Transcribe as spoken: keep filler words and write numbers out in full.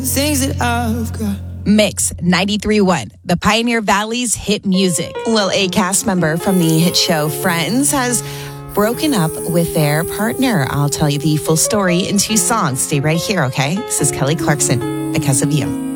Things that I've got. Mix ninety-three point one, the Pioneer Valley's hit music. Well, a cast member from the hit show Friends has broken up with their partner. I'll tell you the full story in two songs. Stay right here, okay? This is Kelly Clarkson, Because of You.